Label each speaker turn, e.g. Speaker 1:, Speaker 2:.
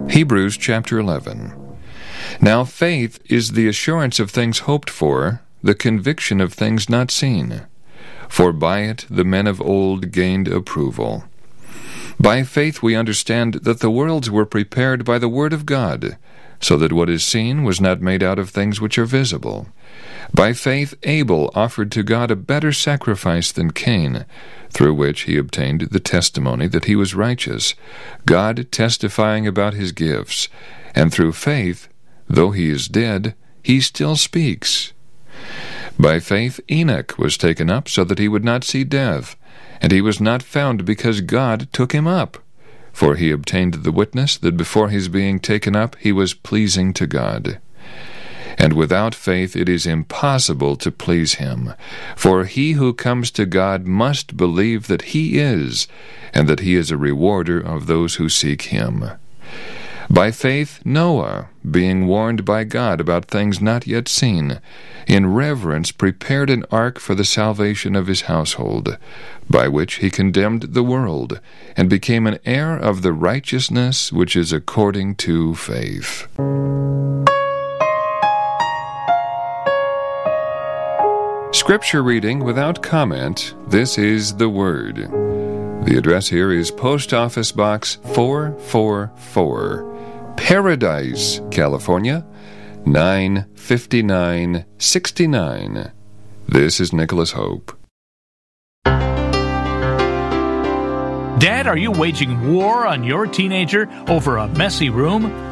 Speaker 1: Hebrews chapter 11. Now faith is the assurance of things hoped for, the conviction of things not seen. For by it the men of old gained approval. By faith we understand that the worlds were prepared by the word of God, so that what is seen was not made out of things which are visible. By faith Abel offered to God a better sacrifice than Cain, through which he obtained the testimony that he was righteous, God testifying about his gifts. And through faith, though he is dead, he still speaks. By faith Enoch was taken up so that he would not see death, and he was not found because God took him up. For he obtained the witness that before his being taken up he was pleasing to God. And without faith it is impossible to please him. For he who comes to God must believe that he is, and that he is a rewarder of those who seek him. By faith Noah, being warned by God about things not yet seen, in reverence prepared an ark for the salvation of his household, by which he condemned the world, and became an heir of the righteousness which is according to faith. Scripture reading without comment. This is the Word. The address here is Post Office Box 444, Paradise, California, 95969. This is Nicholas Hope.
Speaker 2: Dad, are you waging war on your teenager over a messy room?